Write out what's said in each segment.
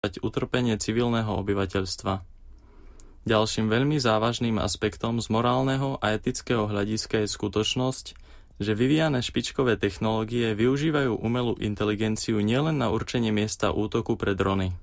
utrpenie civilného obyvateľstva. Ďalším veľmi závažným aspektom z morálneho a etického hľadiska je skutočnosť, že vyvíjané špičkové technológie využívajú umelú inteligenciu nielen na určenie miesta útoku pre drony.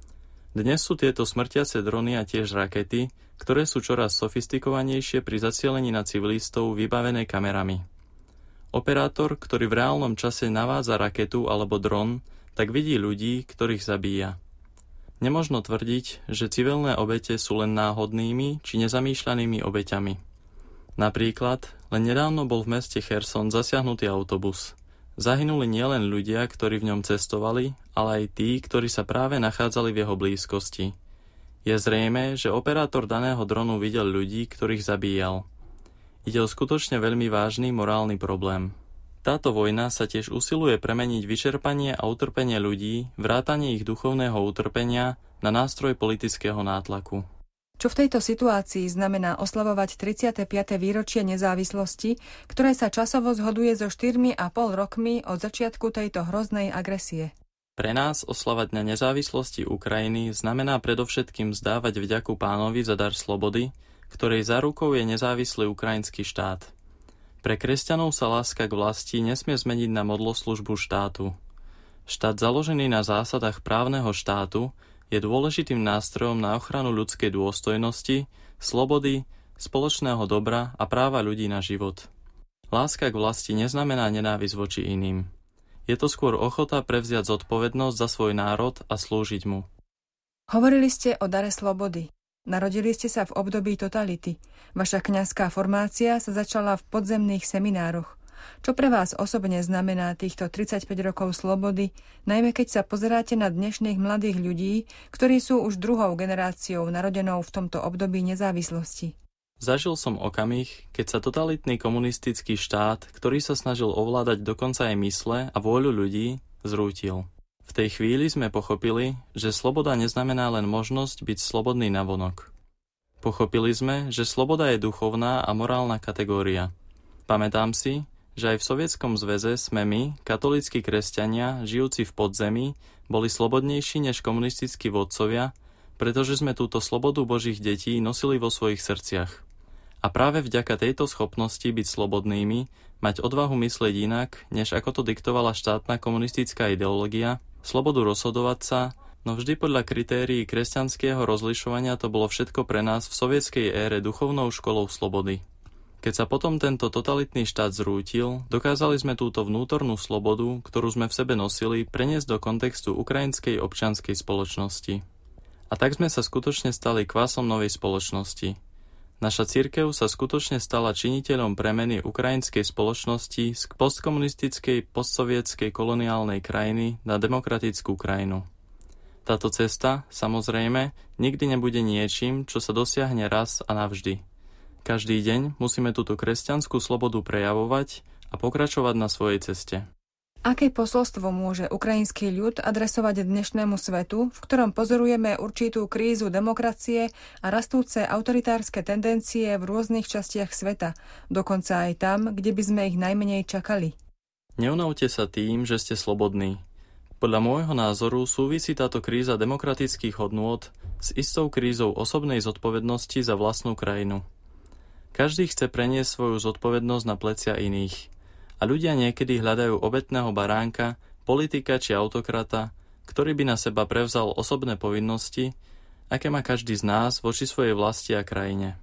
Dnes sú tieto smrtiace drony a tiež rakety, ktoré sú čoraz sofistikovanejšie pri zacielení na civilistov vybavené kamerami. Operátor, ktorý v reálnom čase navádza raketu alebo dron, tak vidí ľudí, ktorých zabíja. Nemožno tvrdiť, že civilné obete sú len náhodnými či nezamýšľanými obeťami. Napríklad, len nedávno bol v meste Cherson zasiahnutý autobus. Zahynuli nielen ľudia, ktorí v ňom cestovali, ale aj tí, ktorí sa práve nachádzali v jeho blízkosti. Je zrejmé, že operátor daného dronu videl ľudí, ktorých zabíjal. Ide o skutočne veľmi vážny morálny problém. Táto vojna sa tiež usiluje premeniť vyčerpanie a utrpenie ľudí, vrátanie ich duchovného utrpenia na nástroj politického nátlaku. Čo v tejto situácii znamená oslavovať 35. výročie nezávislosti, ktoré sa časovo zhoduje so 4,5 rokmi od začiatku tejto hroznej agresie? Pre nás oslava Dňa nezávislosti Ukrajiny znamená predovšetkým vzdávať vďaku Pánovi za dar slobody, ktorej zárukou je nezávislý ukrajinský štát. Pre kresťanov sa láska k vlasti nesmie zmeniť na modloslužbu štátu. Štát založený na zásadách právneho štátu je dôležitým nástrojom na ochranu ľudskej dôstojnosti, slobody, spoločného dobra a práva ľudí na život. Láska k vlasti neznamená nenávisť voči iným. Je to skôr ochota prevziať zodpovednosť za svoj národ a slúžiť mu. Hovorili ste o dare slobody. Narodili ste sa v období totality. Vaša kňazská formácia sa začala v podzemných seminároch. Čo pre vás osobne znamená týchto 35 rokov slobody, najmä keď sa pozeráte na dnešných mladých ľudí, ktorí sú už druhou generáciou narodenou v tomto období nezávislosti? Zažil som okamih, keď sa totalitný komunistický štát, ktorý sa snažil ovládať dokonca aj mysle a vôľu ľudí, zrútil. V tej chvíli sme pochopili, že sloboda neznamená len možnosť byť slobodný navonok. Pochopili sme, že sloboda je duchovná a morálna kategória. Pamätám si, že aj v Sovietskom zväze sme my, katolícki kresťania, žijúci v podzemí, boli slobodnejší než komunistickí vodcovia, pretože sme túto slobodu Božích detí nosili vo svojich srdciach. A práve vďaka tejto schopnosti byť slobodnými, mať odvahu myslieť inak, než ako to diktovala štátna komunistická ideológia, slobodu rozhodovať sa, no vždy podľa kritérií kresťanského rozlišovania to bolo všetko pre nás v sovietskej ére duchovnou školou slobody. Keď sa potom tento totalitný štát zrútil, dokázali sme túto vnútornú slobodu, ktorú sme v sebe nosili, preniesť do kontextu ukrajinskej občianskej spoločnosti. A tak sme sa skutočne stali kvasom novej spoločnosti. Naša cirkev sa skutočne stala činiteľom premeny ukrajinskej spoločnosti z postkomunistickej, postsovietskej koloniálnej krajiny na demokratickú krajinu. Táto cesta, samozrejme, nikdy nebude niečím, čo sa dosiahne raz a navždy. Každý deň musíme túto kresťanskú slobodu prejavovať a pokračovať na svojej ceste. Aké posolstvo môže ukrajinský ľud adresovať dnešnému svetu, v ktorom pozorujeme určitú krízu demokracie a rastúce autoritárske tendencie v rôznych častiach sveta, dokonca aj tam, kde by sme ich najmenej čakali? Neunavte sa tým, že ste slobodní. Podľa môjho názoru súvisí táto kríza demokratických hodnôt s istou krízou osobnej zodpovednosti za vlastnú krajinu. Každý chce preniesť svoju zodpovednosť na plecia iných. A ľudia niekedy hľadajú obetného baránka, politika či autokrata, ktorý by na seba prevzal osobné povinnosti, aké má každý z nás voči svojej vlasti a krajine.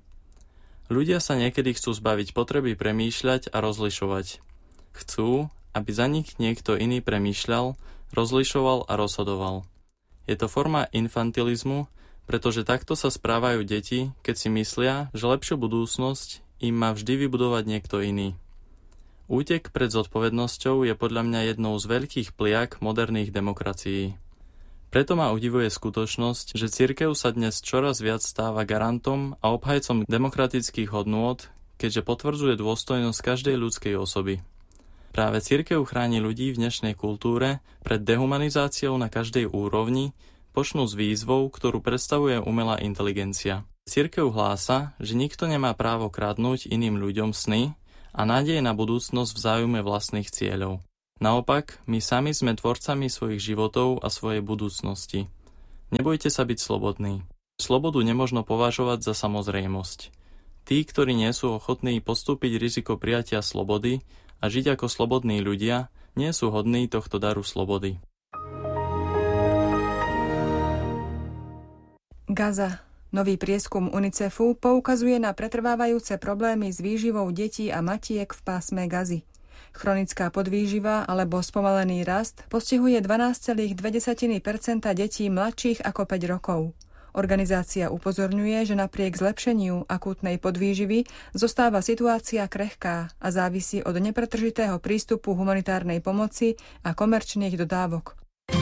Ľudia sa niekedy chcú zbaviť potreby premýšľať a rozlišovať. Chcú, aby za nich niekto iný premýšľal, rozlišoval a rozhodoval. Je to forma infantilizmu, pretože takto sa správajú deti, keď si myslia, že lepšiu budúcnosť im má vždy vybudovať niekto iný. Útek pred zodpovednosťou je podľa mňa jednou z veľkých pliag moderných demokracií. Preto ma udivuje skutočnosť, že cirkev sa dnes čoraz viac stáva garantom a obhajcom demokratických hodnôt, keďže potvrdzuje dôstojnosť každej ľudskej osoby. Práve cirkev chráni ľudí v dnešnej kultúre pred dehumanizáciou na každej úrovni, počnú s výzvou, ktorú predstavuje umelá inteligencia. Cirkev hlása, že nikto nemá právo kradnúť iným ľuďom sny a nádej na budúcnosť v záujme vlastných cieľov. Naopak, my sami sme tvorcami svojich životov a svojej budúcnosti. Nebojte sa byť slobodní. Slobodu nemožno považovať za samozrejmosť. Tí, ktorí nie sú ochotní podstúpiť riziko prijatia slobody a žiť ako slobodní ľudia, nie sú hodní tohto daru slobody. Gaza. Nový prieskum UNICEFu poukazuje na pretrvávajúce problémy s výživou detí a matiek v pásme Gazy. Chronická podvýživa alebo spomalený rast postihuje 12,2% detí mladších ako 5 rokov. Organizácia upozorňuje, že napriek zlepšeniu akútnej podvýživy zostáva situácia krehká a závisí od nepretržitého prístupu humanitárnej pomoci a komerčných dodávok.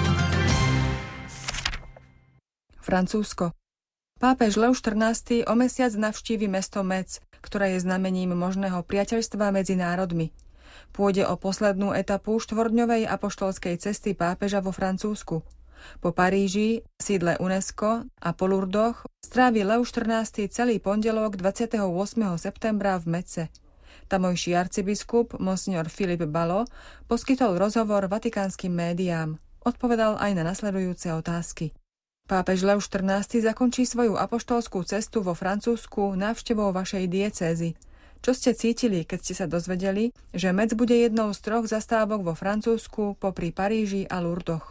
Francúzsko. Pápež Leo XIV o mesiac navštívi mesto Metz, ktoré je znamením možného priateľstva medzi národmi. Pôjde o poslednú etapu štvorňovej apoštolskej cesty pápeža vo Francúzsku. Po Paríži, sídle UNESCO a po Lourdoch strávi Leo XIV celý pondelok 28. septembra v Metze. Tamojší arcibiskup Monsignor Philippe Ballot poskytol rozhovor vatikánskym médiám. Odpovedal aj na nasledujúce otázky. Pápež Leo XIV zakončí svoju apoštolskú cestu vo Francúzsku návštevou vašej diecézy. Čo ste cítili, keď ste sa dozvedeli, že Metz bude jednou z 3 zastávok vo Francúzsku popri Paríži a Lourdoch?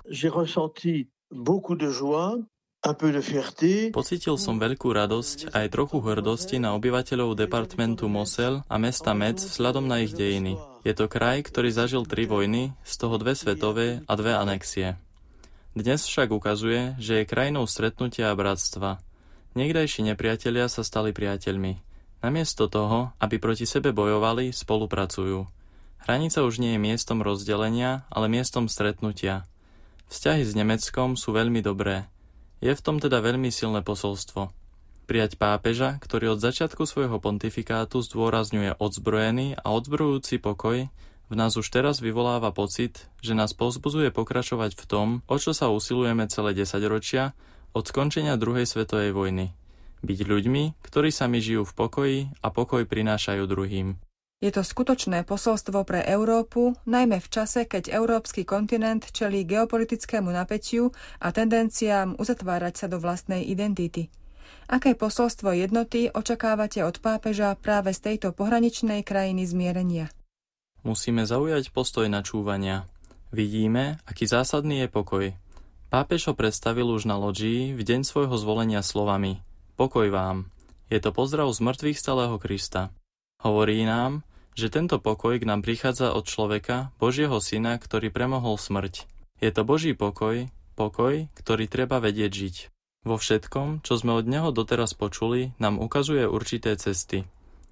Pocítil som veľkú radosť a aj trochu hrdosti na obyvateľov departmentu Moselle a mesta Metz vzhľadom na ich dejiny. Je to kraj, ktorý zažil 3 vojny, z toho 2 svetové a 2 anexie. Dnes však ukazuje, že je krajinou stretnutia a bratstva. Niekdajší nepriatelia sa stali priateľmi. Namiesto toho, aby proti sebe bojovali, spolupracujú. Hranica už nie je miestom rozdelenia, ale miestom stretnutia. Vzťahy s Nemeckom sú veľmi dobré. Je v tom teda veľmi silné posolstvo. Prijať pápeža, ktorý od začiatku svojho pontifikátu zdôrazňuje odzbrojený a odzbrojujúci pokoj, v nás už teraz vyvoláva pocit, že nás povzbudzuje pokračovať v tom, o čo sa usilujeme celé 10 ročia od skončenia druhej svetovej vojny. Byť ľuďmi, ktorí sami žijú v pokoji a pokoj prinášajú druhým. Je to skutočné posolstvo pre Európu, najmä v čase, keď európsky kontinent čelí geopolitickému napätiu a tendenciám uzatvárať sa do vlastnej identity. Aké posolstvo jednoty očakávate od pápeža práve z tejto pohraničnej krajiny zmierenia? Musíme zaujať postoj načúvania. Vidíme, aký zásadný je pokoj. Pápež ho predstavil už na lodžii v deň svojho zvolenia slovami: Pokoj vám. Je to pozdrav z mŕtvych stalého Krista. Hovorí nám, že tento pokoj k nám prichádza od človeka, Božieho syna, ktorý premohol smrť. Je to Boží pokoj, ktorý treba vedieť žiť. Vo všetkom, čo sme od neho doteraz počuli, nám ukazuje určité cesty.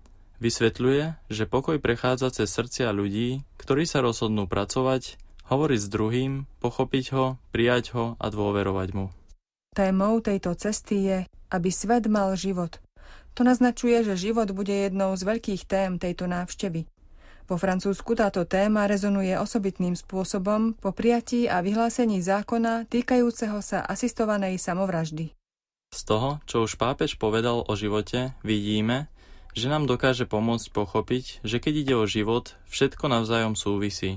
Vysvetľuje, že pokoj prechádza cez srdcia ľudí, ktorí sa rozhodnú pracovať, hovoriť s druhým, pochopiť ho, prijať ho a dôverovať mu. Témou tejto cesty je, aby svet mal život. To naznačuje, že život bude jednou z veľkých tém tejto návštevy. Vo Francúzsku táto téma rezonuje osobitným spôsobom po prijatí a vyhlásení zákona týkajúceho sa asistovanej samovraždy. Z toho, čo už pápež povedal o živote, vidíme, že nám dokáže pomôcť pochopiť, že keď ide o život, všetko navzájom súvisí.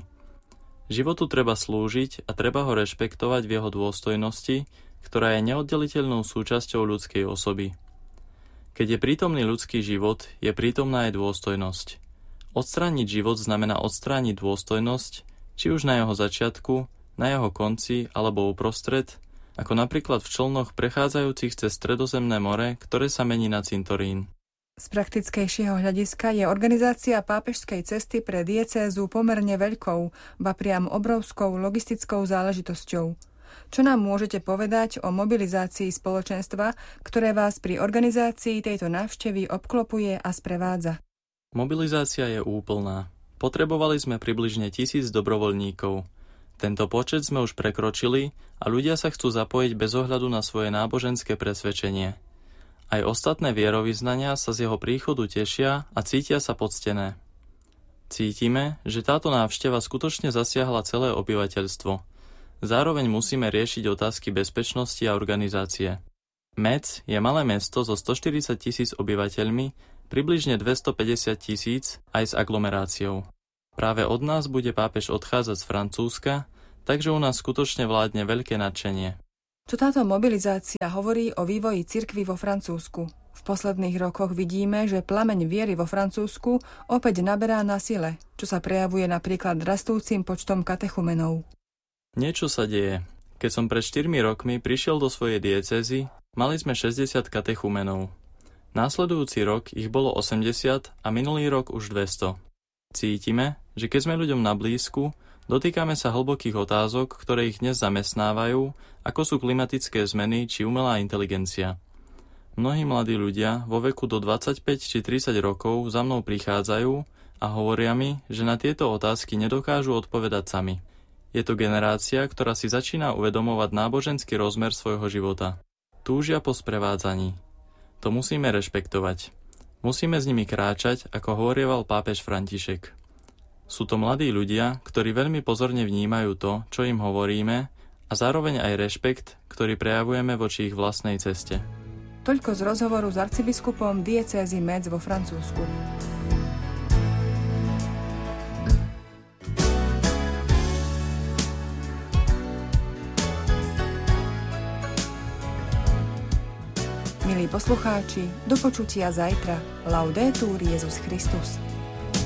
Životu treba slúžiť a treba ho rešpektovať v jeho dôstojnosti, ktorá je neoddeliteľnou súčasťou ľudskej osoby. Keď je prítomný ľudský život, je prítomná aj dôstojnosť. Odstrániť život znamená odstrániť dôstojnosť, či už na jeho začiatku, na jeho konci alebo uprostred, ako napríklad v člnoch prechádzajúcich cez Stredozemné more, ktoré sa mení na cintorín. Z praktickejšieho hľadiska je organizácia pápežskej cesty pre diecézu pomerne veľkou, ba priam obrovskou logistickou záležitosťou. Čo nám môžete povedať o mobilizácii spoločenstva, ktoré vás pri organizácii tejto návštevy obklopuje a sprevádza? Mobilizácia je úplná. Potrebovali sme približne 1000 dobrovoľníkov. Tento počet sme už prekročili a ľudia sa chcú zapojiť bez ohľadu na svoje náboženské presvedčenie. Aj ostatné vierovyznania sa z jeho príchodu tešia a cítia sa poctené. Cítime, že táto návšteva skutočne zasiahla celé obyvateľstvo. Zároveň musíme riešiť otázky bezpečnosti a organizácie. Metz je malé mesto so 140 000 obyvateľmi, približne 250 000 aj s aglomeráciou. Práve od nás bude pápež odchádzať z Francúzska, takže u nás skutočne vládne veľké nadšenie. Čo táto mobilizácia hovorí o vývoji cirkvi vo Francúzsku? V posledných rokoch vidíme, že plameň viery vo Francúzsku opäť naberá na sile, čo sa prejavuje napríklad rastúcim počtom katechumenov. Niečo sa deje. Keď som pred 4 rokmi prišiel do svojej diecézy, mali sme 60 katechumenov. Následujúci rok ich bolo 80 a minulý rok už 200. Cítime, že keď sme ľuďom na blízku, dotýkame sa hlbokých otázok, ktoré ich dnes zamestnávajú, ako sú klimatické zmeny či umelá inteligencia. Mnohí mladí ľudia vo veku do 25 či 30 rokov za mnou prichádzajú a hovoria mi, že na tieto otázky nedokážu odpovedať sami. Je to generácia, ktorá si začína uvedomovať náboženský rozmer svojho života. Túžia po sprevádzaní. To musíme rešpektovať. Musíme s nimi kráčať, ako hovorieval pápež František. Sú to mladí ľudia, ktorí veľmi pozorne vnímajú to, čo im hovoríme, a zároveň aj rešpekt, ktorý prejavujeme voči ich vlastnej ceste. Toľko z rozhovoru s arcibiskupom diecézy Metz vo Francúzsku. Milí poslucháči, do počutia zajtra. Laudetur Jesus Christus.